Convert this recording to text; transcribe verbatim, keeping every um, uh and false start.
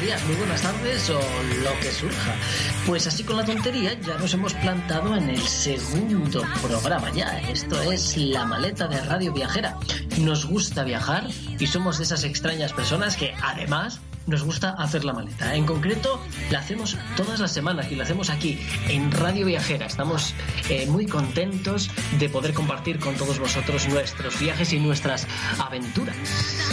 días, muy buenas tardes o lo que surja. Pues así con la tontería ya nos hemos plantado en el segundo programa ya. Esto es La Maleta de Radio Viajera. Nos gusta viajar y somos de esas extrañas personas que además nos gusta hacer la maleta. En concreto, la hacemos todas las semanas y la hacemos aquí en Radio Viajera. Estamos eh, muy contentos de poder compartir con todos vosotros nuestros viajes y nuestras aventuras.